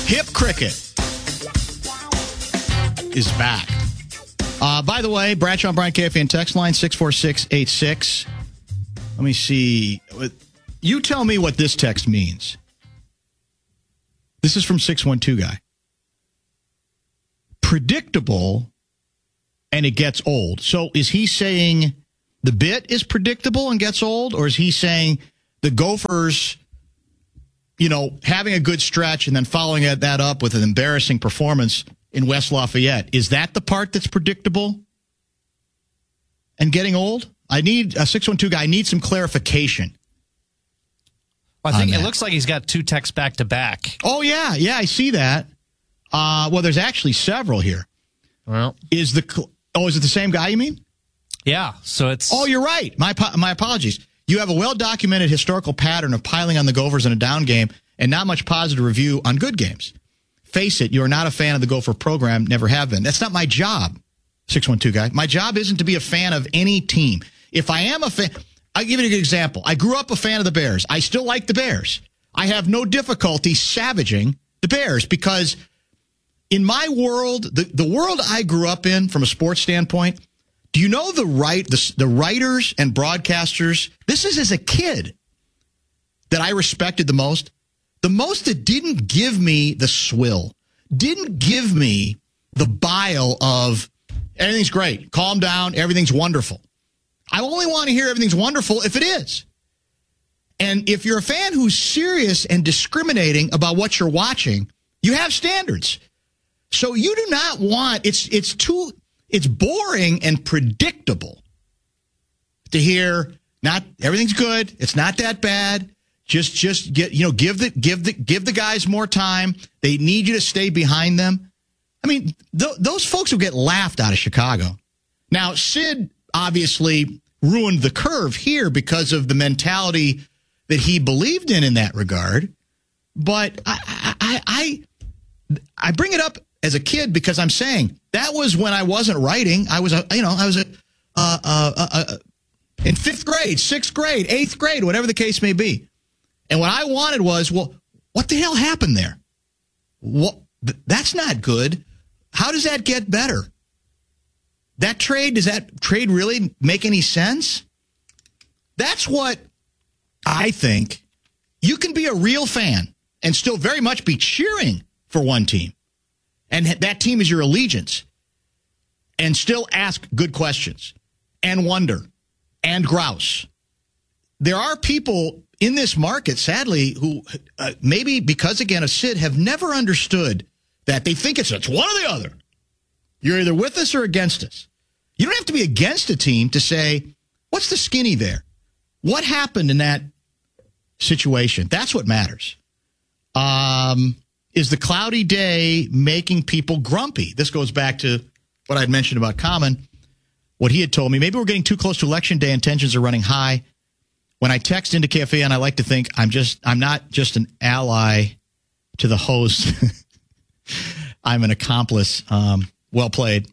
Hip cricket is back. By the way, Bradshaw and Brian KFN text line 64686. Let me see. You tell me what this text means. This is from 612 guy. Predictable and it gets old. So is he saying the bit is predictable and gets old? Or is he saying the Gophers, having a good stretch and then following that up with an embarrassing performance in West Lafayette, is that the part that's predictable and getting old? I need a 612 guy. I need some clarification. Well, I think it looks like he's got two texts back to back. Oh, yeah. Yeah, I see that. Well, there's actually several here. Well, is it the same guy you mean? Yeah. So it's. Oh, you're right. My apologies. You have a well-documented historical pattern of piling on the Gophers in a down game and not much positive review on good games. Face it, you're not a fan of the Gopher program, never have been. That's not my job, 612 guy. My job isn't to be a fan of any team. If I am a fan, I'll give you an example. I grew up a fan of the Bears. I still like the Bears. I have no difficulty savaging the Bears because in my world, the world I grew up in from a sports standpoint, do you know the writers and broadcasters? This is as a kid that I respected the most. The most that didn't give me the swill, didn't give me the bile of everything's great, calm down, everything's wonderful. I only want to hear everything's wonderful if it is. And if you're a fan who's serious and discriminating about what you're watching, you have standards. So you do not want, it's boring and predictable to hear not everything's good, it's not that bad. Just get give the guys more time. They need you to stay behind them. I mean, those folks will get laughed out of Chicago. Now, Sid obviously ruined the curve here because of the mentality that he believed in that regard. But I bring it up as a kid because I'm saying that was when I wasn't writing. I was in fifth grade, sixth grade, eighth grade, whatever the case may be. And what I wanted was, well, what the hell happened there? That's not good. How does that get better? Does that trade really make any sense? That's what I think. You can be a real fan and still very much be cheering for one team. And that team is your allegiance. And still ask good questions and wonder and grouse. There are people in this market, sadly, who maybe because, again, of Sid, have never understood that. They think it's one or the other. You're either with us or against us. You don't have to be against a team to say, what's the skinny there? What happened in that situation? That's what matters. Is the cloudy day making people grumpy? This goes back to what I'd mentioned about Common, what he had told me. Maybe we're getting too close to Election Day and tensions are running high. When I text into KFAN, I like to think I'm not just an ally to the host. I'm an accomplice. Well played.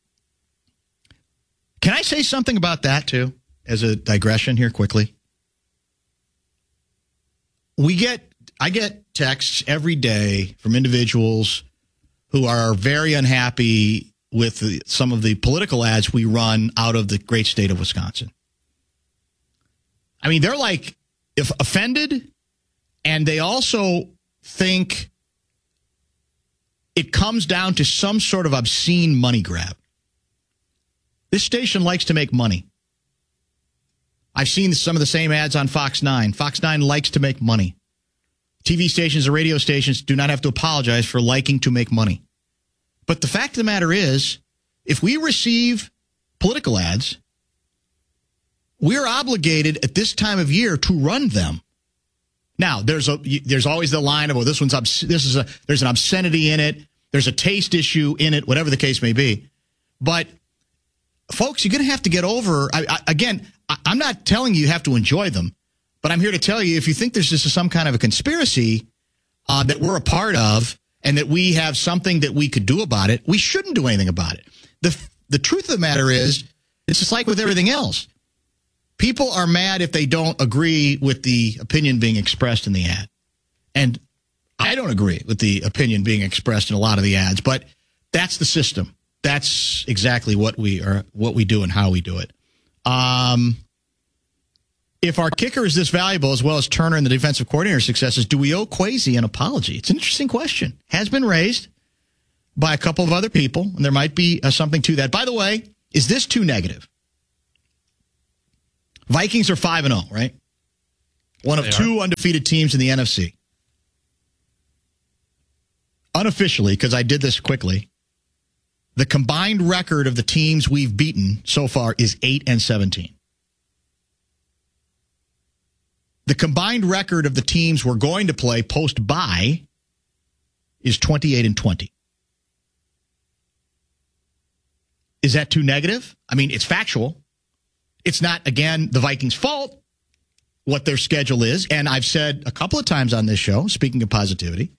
Can I say something about that, too, as a digression here quickly? I get texts every day from individuals who are very unhappy with some of the political ads we run out of the great state of Wisconsin. I mean, they're like offended, and they also think it comes down to some sort of obscene money grab. This station likes to make money. I've seen some of the same ads on Fox 9. Fox 9 likes to make money. TV stations and radio stations do not have to apologize for liking to make money. But the fact of the matter is, if we receive political ads, we're obligated at this time of year to run them. Now, there's always the line of, well, there's an obscenity in it, there's a taste issue in it, whatever the case may be. But folks, you're going to have to get over. I'm not telling you have to enjoy them, but I'm here to tell you if you think there's just some kind of a conspiracy that we're a part of and that we have something that we could do about it, we shouldn't do anything about it. The truth of the matter is, it's just like with everything else. People are mad if they don't agree with the opinion being expressed in the ad. And I don't agree with the opinion being expressed in a lot of the ads, but that's the system. That's exactly what we do and how we do it. If our kicker is this valuable, as well as Turner and the defensive coordinator successes, do we owe Kwesi an apology? It's an interesting question. Has been raised by a couple of other people, and there might be something to that. By the way, is this too negative? Vikings are 5-0, right? One of two undefeated teams in the NFC. Unofficially, because I did this quickly, the combined record of the teams we've beaten so far is 8-17. The combined record of the teams we're going to play post-bye is 28-20. Is that too negative? I mean, it's factual. It's not, again, the Vikings' fault what their schedule is. And I've said a couple of times on this show, speaking of positivity,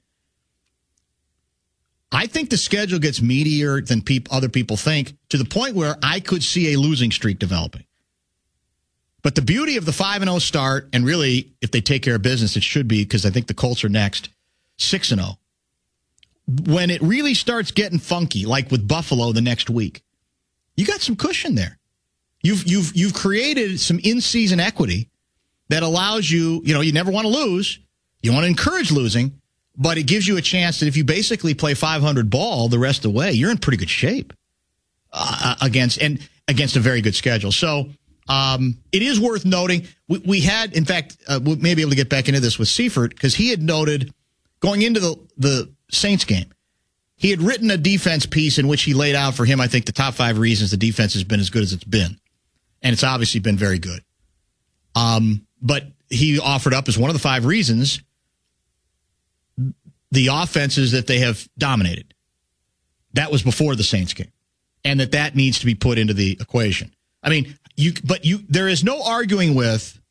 I think the schedule gets meatier than other people think, to the point where I could see a losing streak developing. But the beauty of the 5-0 start, and really, if they take care of business, it should be, because I think the Colts are next, 6-0. When it really starts getting funky, like with Buffalo the next week, you got some cushion there. You've created some in-season equity that allows you, you never want to lose. You want to encourage losing, but it gives you a chance that if you basically play 500 ball the rest of the way, you're in pretty good shape against a very good schedule. So it is worth noting. We had, in fact, we may be able to get back into this with Seifert, because he had noted going into the Saints game, he had written a defense piece in which he laid out for him, I think, the top 5 reasons the defense has been as good as it's been. And it's obviously been very good. But he offered up as one of the 5 reasons the offenses that they have dominated. That was before the Saints game. And that needs to be put into the equation. I mean, there is no arguing with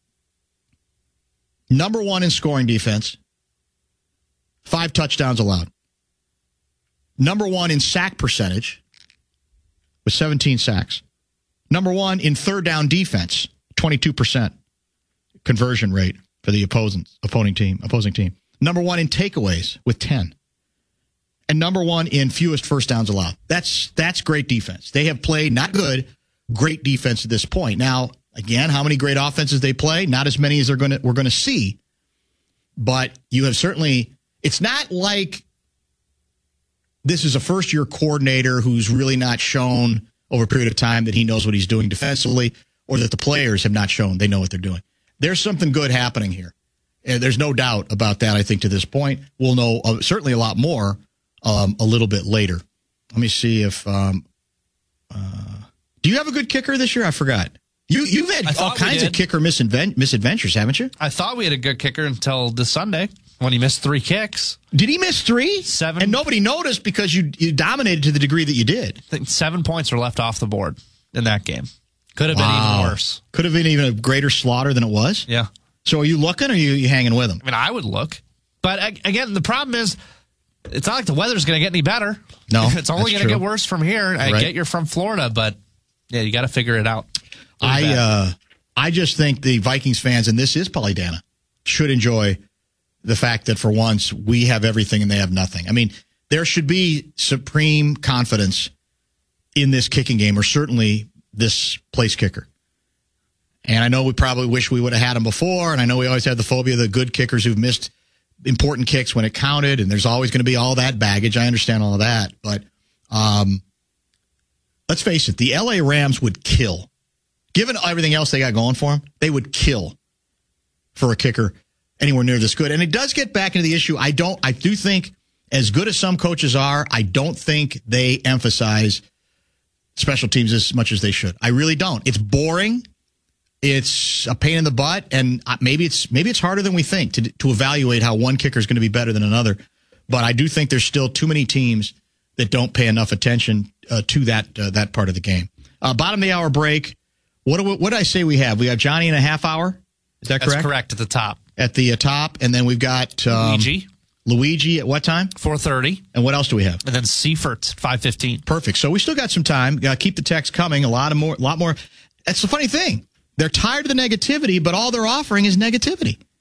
number 1 in scoring defense, 5 touchdowns allowed. Number 1 in sack percentage with 17 sacks. Number 1 in third down defense, 22% conversion rate for the opposing team. Number 1 in takeaways with 10. And number 1 in fewest first downs allowed. That's great defense. They have played not good, great defense at this point. Now, again, how many great offenses they play? Not as many as we're going to see. But you have certainly, it's not like this is a first-year coordinator who's really not shown over a period of time that he knows what he's doing defensively, or that the players have not shown they know what they're doing. There's something good happening here. And there's no doubt about that, I think, to this point. We'll know certainly a lot more a little bit later. Let me see if do you have a good kicker this year? I forgot. You've had all kinds of kicker misadventures, haven't you? I thought we had a good kicker until this Sunday when he missed 3 kicks. Did he miss 3? 7. And nobody noticed because you dominated to the degree that you did. I think 7 points were left off the board in that game. Could have been even worse. Could have been even a greater slaughter than it was? Yeah. So are you looking, or are you hanging with him? I mean, I would look. But again, the problem is, it's not like the weather's going to get any better. No, it's only going to get worse from here. I get you're from Florida, but yeah, you got to figure it out. I just think the Vikings fans, and this is Pollydana, should enjoy the fact that for once we have everything and they have nothing. I mean, there should be supreme confidence in this kicking game, or certainly this place kicker. And I know we probably wish we would have had him before, and I know we always had the phobia of the good kickers who've missed important kicks when it counted, and there's always going to be all that baggage. I understand all of that, but let's face it, the LA Rams would kill. Given everything else they got going for them, they would kill for a kicker anywhere near this good. And it does get back into the issue. I do think, as good as some coaches are, I don't think they emphasize special teams as much as they should. I really don't. It's boring. It's a pain in the butt, and maybe it's harder than we think to evaluate how one kicker is going to be better than another. But I do think there's still too many teams that don't pay enough attention to that part of the game. Bottom of the hour break. What did I say we have? We have Johnny in a half hour. Is that correct? That's correct, at the top. At the top, and then we've got Luigi at what time? 4:30. And what else do we have? And then Seifert, 5:15. Perfect. So we still got some time. Keep the text coming. A lot more. That's the funny thing. They're tired of the negativity, but all they're offering is negativity.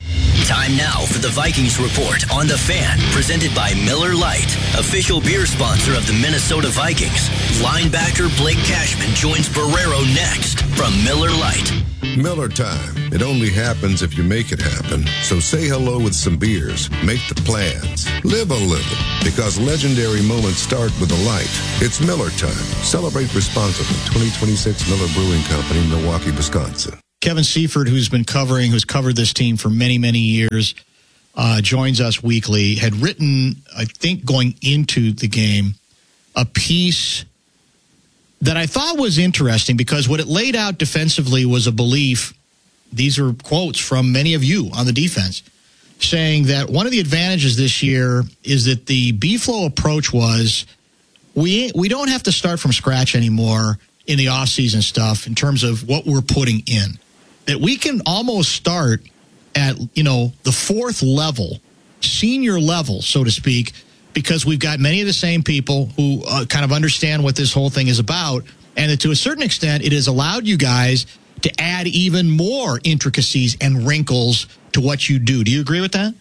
Time now for the Vikings Report on The Fan, presented by Miller Lite, official beer sponsor of the Minnesota Vikings. Linebacker Blake Cashman joins Barrero next from Miller Lite. Miller time. It only happens if you make it happen. So say hello with some beers. Make the plans. Live a little. Because legendary moments start with a light. It's Miller time. Celebrate responsibly. 2026 Miller Brewing Company, Milwaukee, Wisconsin. Kevin Seifert, who's covered this team for many, many years, joins us weekly, had written, I think going into the game, a piece that I thought was interesting because what it laid out defensively was a belief. These are quotes from many of you on the defense saying that one of the advantages this year is that the B-Flow approach was we don't have to start from scratch anymore in the offseason stuff in terms of what we're putting in. That we can almost start at, the fourth level, senior level, so to speak, because we've got many of the same people who kind of understand what this whole thing is about, and that to a certain extent, it has allowed you guys to add even more intricacies and wrinkles to what you do. Do you agree with that?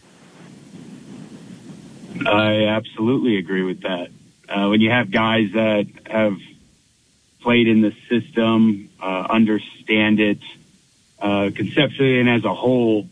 I absolutely agree with that. When you have guys that have played in the system, understand it conceptually and as a whole,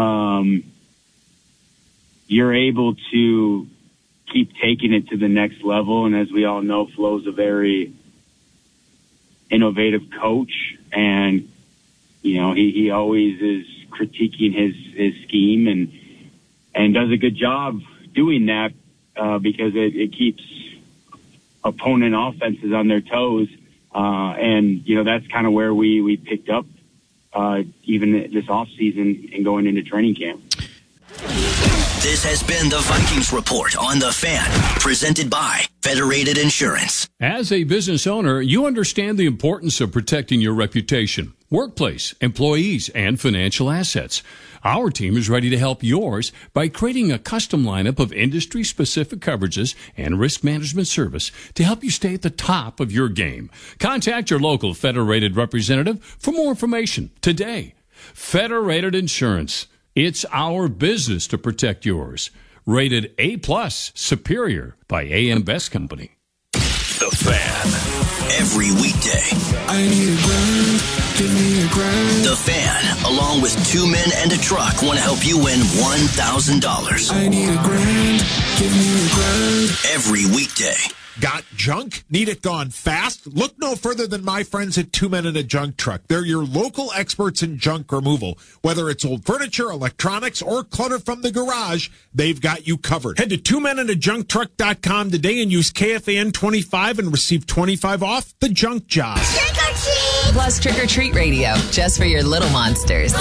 you're able to keep taking it to the next level. And as we all know, Flo's a very innovative coach, and he always is critiquing his scheme and does a good job doing that because it keeps opponent offenses on their toes. And that's kind of where we picked up even this offseason and going into training camp. This has been the Vikings Report on The Fan, presented by Federated Insurance. As a business owner, you understand the importance of protecting your reputation, workplace, employees, and financial assets. Our team is ready to help yours by creating a custom lineup of industry-specific coverages and risk management service to help you stay at the top of your game. Contact your local Federated representative for more information today. Federated Insurance. It's our business to protect yours. Rated A+ Superior by AM Best Company. The Fan. Every weekday. I need a grind. Give me a grind. The Fan, along with 2 men and a truck, want to help you win $1,000. I need a grind. Give me a grind. Every weekday. Got junk? Need it gone fast? Look no further than my friends at 2 Men and a Junk Truck. They're your local experts in junk removal. Whether it's old furniture, electronics, or clutter from the garage, they've got you covered. Head to 2menandajuncktruck.com today and use KFAN25 and receive 25 off the junk job. Trick or treat! Plus Trick or Treat Radio, just for your little monsters.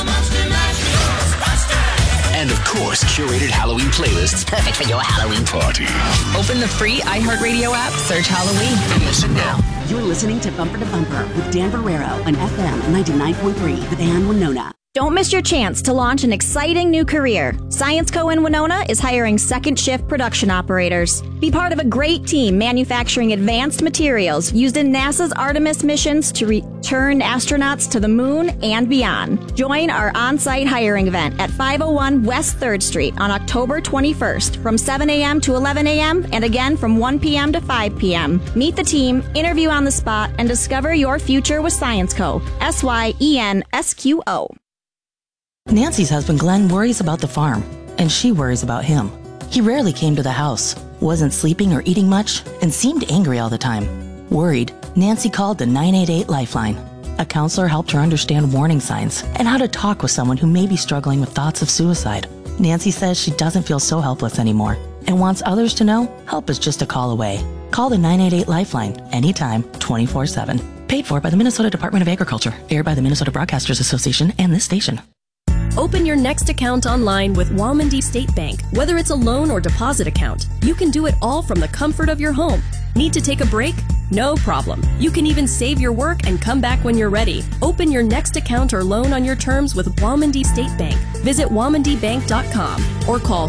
And, of course, curated Halloween playlists perfect for your Halloween party. Open the free iHeartRadio app, search Halloween, and listen now. You're listening to Bumper to Bumper with Dan Barrero on FM 99.3, The Fan, Winona. Don't miss your chance to launch an exciting new career. Science Co. in Winona is hiring second shift production operators. Be part of a great team manufacturing advanced materials used in NASA's Artemis missions to return astronauts to the moon and beyond. Join our on-site hiring event at 501 West 3rd Street on October 21st from 7 a.m. to 11 a.m. and again from 1 p.m. to 5 p.m. Meet the team, interview on the spot, and discover your future with Science Co. SYENSQO. Nancy's husband Glenn worries about the farm, and she worries about him. He rarely came to the house, wasn't sleeping or eating much, and seemed angry all the time. Worried, Nancy called the 988 Lifeline. A counselor helped her understand warning signs and how to talk with someone who may be struggling with thoughts of suicide. Nancy says she doesn't feel so helpless anymore and wants others to know help is just a call away. Call the 988 Lifeline anytime, 24/7. Paid for by the Minnesota Department of Agriculture, aired by the Minnesota Broadcasters Association and this station. Open your next account online with Walmondie State Bank. Whether it's a loan or deposit account, you can do it all from the comfort of your home. Need to take a break? No problem. You can even save your work and come back when you're ready. Open your next account or loan on your terms with Walmondie State Bank. Visit WalmondieBank.com or call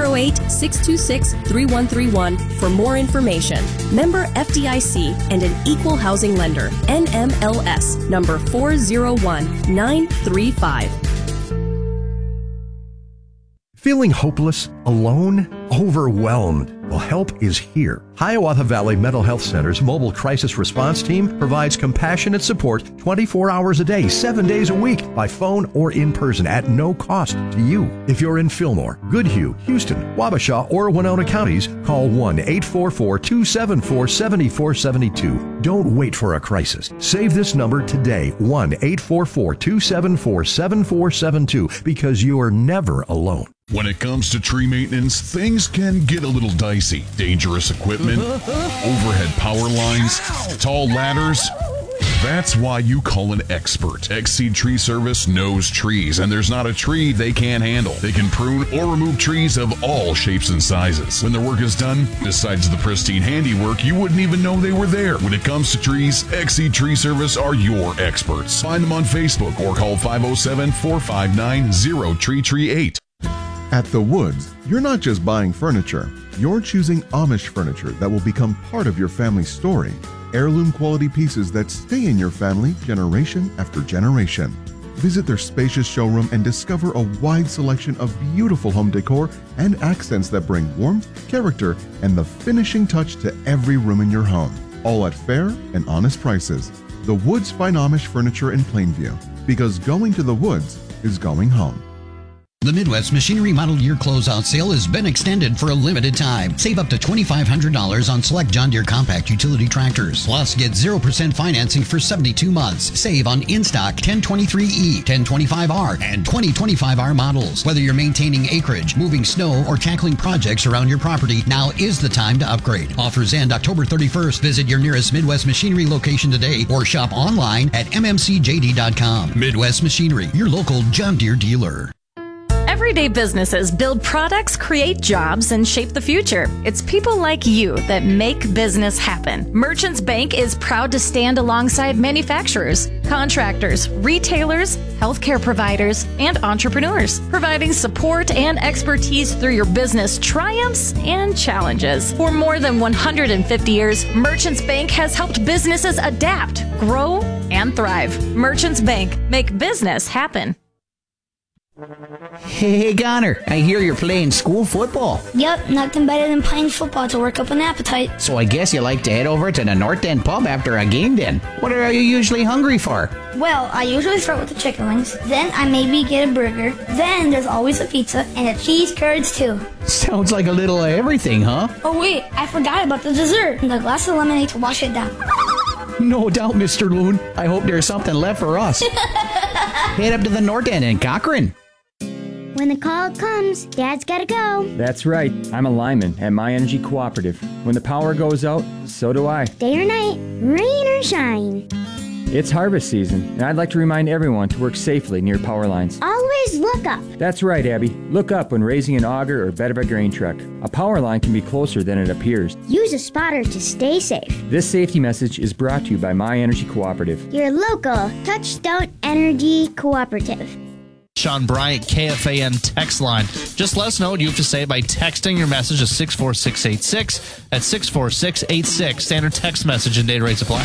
608-626-3131 for more information. Member FDIC and an equal housing lender. NMLS number 401935. Feeling hopeless, alone, overwhelmed? Well, help is here. Hiawatha Valley Mental Health Center's mobile crisis response team provides compassionate support 24 hours a day, 7 days a week, by phone or in person at no cost to you. If you're in Fillmore, Goodhue, Houston, Wabasha, or Winona counties, call 1-844-274-7472. Don't wait for a crisis. Save this number today, 1-844-274-7472, because you are never alone. When it comes to tree maintenance, things can get a little dicey. Dangerous equipment, overhead power lines, tall ladders. That's why you call an expert. Exceed Tree Service knows trees, and there's not a tree they can't handle. They can prune or remove trees of all shapes and sizes. When their work is done, besides the pristine handiwork, you wouldn't even know they were there. When it comes to trees, Exceed Tree Service are your experts. Find them on Facebook or call 507-459-0338. At The Woods, you're not just buying furniture. You're choosing Amish furniture that will become part of your family's story. Heirloom quality pieces that stay in your family generation after generation. Visit their spacious showroom and discover a wide selection of beautiful home decor and accents that bring warmth, character, and the finishing touch to every room in your home. All at fair and honest prices. The Woods find Amish furniture in Plainview, because going to The Woods is going home. The Midwest Machinery Model Year Closeout Sale has been extended for a limited time. Save up to $2,500 on select John Deere compact utility tractors. Plus, get 0% financing for 72 months. Save on in-stock 1023E, 1025R, and 2025R models. Whether you're maintaining acreage, moving snow, or tackling projects around your property, now is the time to upgrade. Offers end October 31st. Visit your nearest Midwest Machinery location today or shop online at mmcjd.com. Midwest Machinery, your local John Deere dealer. Everyday businesses build products, create jobs, and shape the future. It's people like you that make business happen. Merchants Bank is proud to stand alongside manufacturers, contractors, retailers, healthcare providers, and entrepreneurs, providing support and expertise through your business triumphs and challenges. For more than 150 years, Merchants Bank has helped businesses adapt, grow, and thrive. Merchants Bank, make business happen. Hey, Connor, I hear you're playing school football. Yep, nothing better than playing football to work up an appetite. So I guess you like to head over to the North End pub after a game then. What are you usually hungry for? Well, I usually start with the chicken wings, then I maybe get a burger, then there's always a pizza, and a cheese curds too. Sounds like a little of everything, huh? Oh wait, I forgot about the dessert and the glass of lemonade to wash it down. No doubt, Mr. Loon. I hope there's something left for us. Head up to the North End in Cochrane. When the call comes, Dad's gotta go. That's right. I'm a lineman at My Energy Cooperative. When the power goes out, so do I. Day or night, rain or shine. It's harvest season, and I'd like to remind everyone to work safely near power lines. Always look up. That's right, Abby. Look up when raising an auger or bed of a grain truck. A power line can be closer than it appears. Use a spotter to stay safe. This safety message is brought to you by My Energy Cooperative. Your local Touchstone Energy Cooperative. Sean Bryant, KFAN text line. Just let us know what you have to say by texting your message to 64686. That's 64686. Standard text message and data rates apply.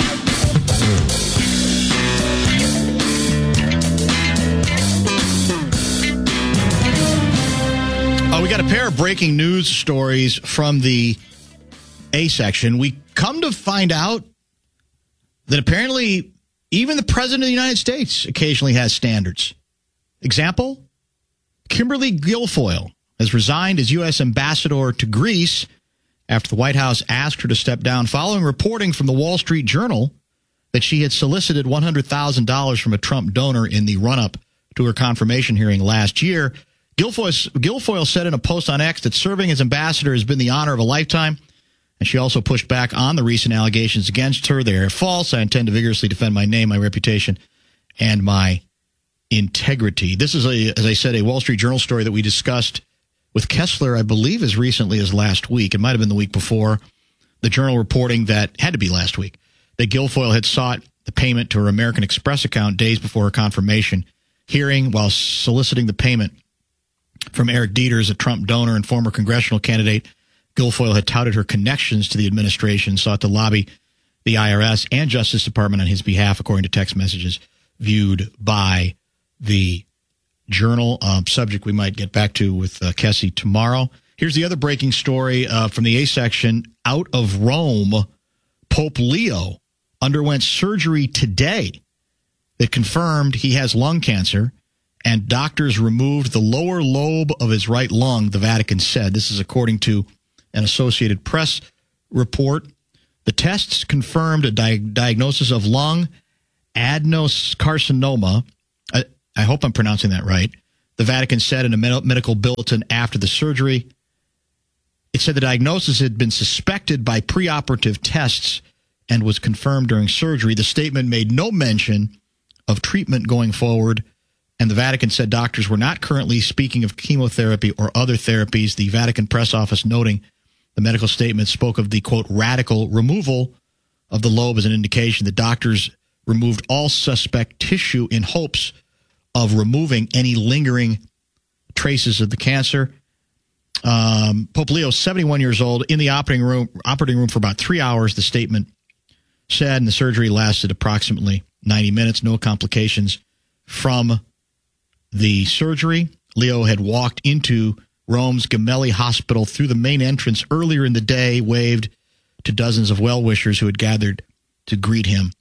We got a pair of breaking news stories from the A section. We come to find out that apparently even the President of the United States occasionally has standards. Example, Kimberly Guilfoyle has resigned as U.S. ambassador to Greece after the White House asked her to step down following reporting from the Wall Street Journal that she had solicited $100,000 from a Trump donor in the run-up to her confirmation hearing last year. Guilfoyle said in a post on X that serving as ambassador has been the honor of a lifetime, and she also pushed back on the recent allegations against her. They are false. I intend to vigorously defend my name, my reputation, and my integrity. This is, as I said, a Wall Street Journal story that we discussed with Kessler, I believe, as recently as last week. It might have been the week before. The Journal reporting that, had to be last week, that Guilfoyle had sought the payment to her American Express account days before her confirmation hearing while soliciting the payment from Eric Dieters, a Trump donor and former congressional candidate. Guilfoyle had touted her connections to the administration, sought to lobby the IRS and Justice Department on his behalf, according to text messages viewed by the Journal, subject we might get back to with Kessie tomorrow. Here's the other breaking story from the A section. Out of Rome, Pope Leo underwent surgery today that confirmed he has lung cancer, and doctors removed the lower lobe of his right lung, the Vatican said. This is according to an Associated Press report. The tests confirmed a diagnosis of lung adenocarcinoma. I hope I'm pronouncing that right. The Vatican said in a medical bulletin after the surgery. It said the diagnosis had been suspected by preoperative tests and was confirmed during surgery. The statement made no mention of treatment going forward, and the Vatican said doctors were not currently speaking of chemotherapy or other therapies. The Vatican press office noting the medical statement spoke of the, quote, radical removal of the lobe as an indication that doctors removed all suspect tissue in hopes of removing any lingering traces of the cancer. Pope Leo, 71 years old, in the operating room for about 3 hours, the statement said, and the surgery lasted approximately 90 minutes, no complications from the surgery. Leo had walked into Rome's Gemelli Hospital through the main entrance earlier in the day, waved to dozens of well-wishers who had gathered to greet him.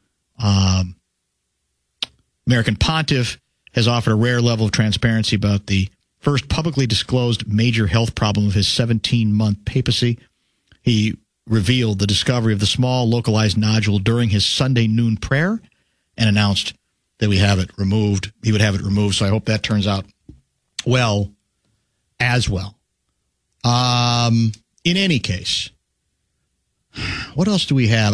American Pontiff has offered a rare level of transparency about the first publicly disclosed major health problem of his 17-month papacy. He revealed the discovery of the small localized nodule during his Sunday noon prayer and announced that we have it removed. He would have it removed, so I hope that turns out well as well. In any case, what else do we have?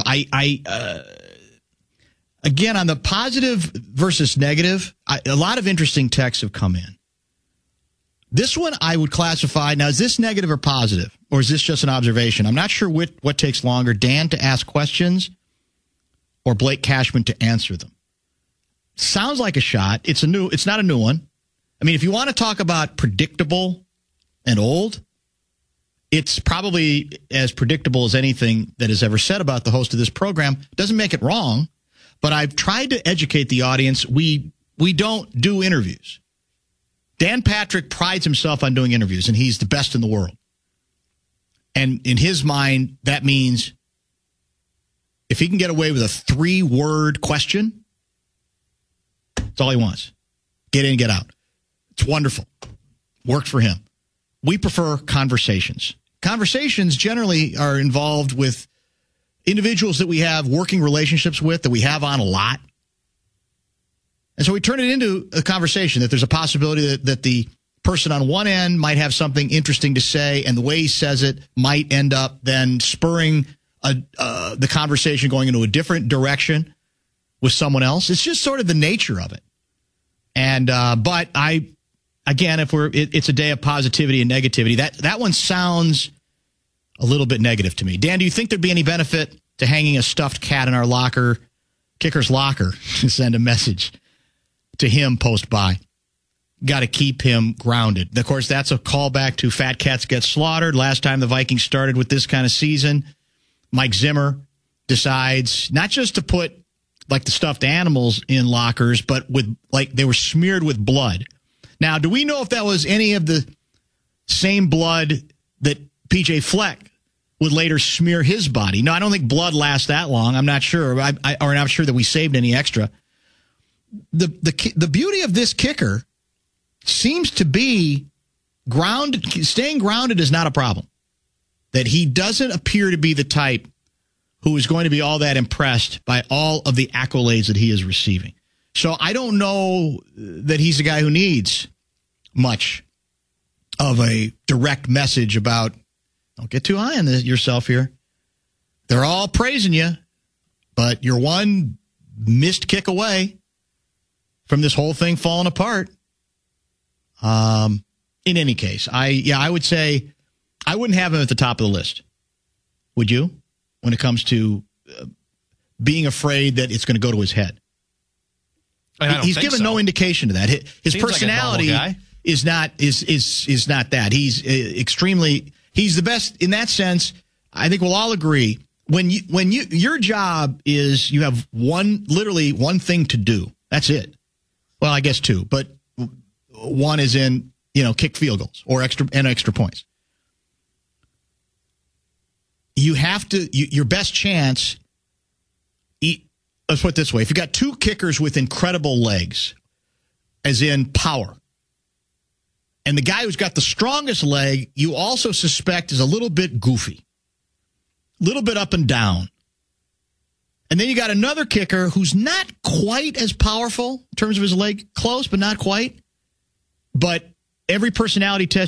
Again, on the positive versus negative, a lot of interesting texts have come in. This one I would classify, now is this negative or positive? Or is this just an observation? I'm not sure what takes longer, Dan to ask questions or Blake Cashman to answer them. Sounds like a shot. It's not a new one. I mean, if you want to talk about predictable and old, it's probably as predictable as anything that is ever said about the host of this program. Doesn't make it wrong, but I've tried to educate the audience. We don't do interviews. Dan Patrick prides himself on doing interviews, and he's the best in the world. And in his mind, that means if he can get away with a 3-word question, that's all he wants. Get in, get out. It's wonderful. Worked for him. We prefer conversations. Conversations generally are involved with individuals that we have working relationships with, that we have on a lot. And so we turn it into a conversation, that there's a possibility that the person on one end might have something interesting to say, and the way he says it might end up then spurring the conversation going into a different direction with someone else. It's just sort of the nature of it. And but again, it's a day of positivity and negativity. That one sounds a little bit negative to me. Dan, do you think there'd be any benefit to hanging a stuffed cat in our locker, Kicker's locker, to send a message to him post-bye? Got to keep him grounded. Of course, that's a callback to Fat Cats Get Slaughtered. Last time the Vikings started with this kind of season, Mike Zimmer decides not just to put like the stuffed animals in lockers, but with like they were smeared with blood. Now, do we know if that was any of the same blood that PJ Fleck would later smear his body? No, I don't think blood lasts that long. I'm not sure. Or I'm not sure that we saved any extra. The beauty of this kicker seems to be staying grounded is not a problem. That he doesn't appear to be the type who is going to be all that impressed by all of the accolades that he is receiving. So I don't know that he's a guy who needs much of a direct message about, don't get too high on yourself here. They're all praising you, but you're one missed kick away from this whole thing falling apart. In any case, I would say I wouldn't have him at the top of the list. Would you? When it comes to being afraid that it's going to go to his head. He's given no indication to that. His personality is not that. He's he's the best in that sense. I think we'll all agree. When your job is you have literally one thing to do. That's it. Well, I guess two, but one is in, kick field goals or extra points. You have to, your best chance, let's put it this way. If you got two kickers with incredible legs, as in power, and the guy who's got the strongest leg, you also suspect is a little bit goofy, a little bit up and down. And then you got another kicker who's not quite as powerful in terms of his leg, close, but not quite. But every personality test